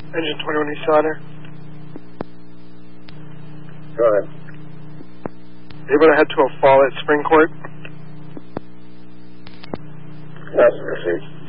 Engine 21 East Sauter. Go ahead. Able to head to a fall at Spring Court? Yes, proceed.